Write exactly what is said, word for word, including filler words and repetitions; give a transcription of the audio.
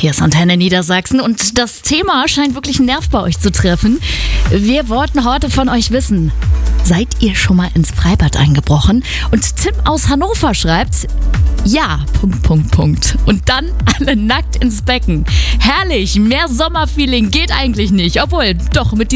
Hier ist Antenne Niedersachsen und das Thema scheint wirklich einen Nerv bei euch zu treffen. Wir wollten heute von euch wissen, seid ihr schon mal ins Freibad eingebrochen? Und Tim aus Hannover schreibt, ja, Punkt, Punkt, Punkt. Und dann alle nackt ins Becken. Herrlich, mehr Sommerfeeling geht eigentlich nicht. Obwohl, doch, mit